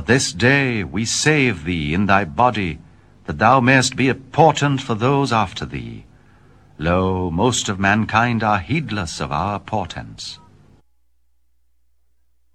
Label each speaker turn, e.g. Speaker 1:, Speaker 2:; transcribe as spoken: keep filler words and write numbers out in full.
Speaker 1: this day we save thee in thy body, that thou mayest be a portent for those after thee. Lo, most of mankind are heedless of our portents.